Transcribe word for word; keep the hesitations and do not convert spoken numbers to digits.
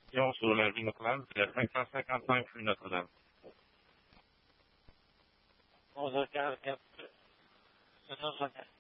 Sur la rue Notre-Dame, c'est la cinq cent cinquante-cinq rue Notre-Dame. onze heures quarante-quatre.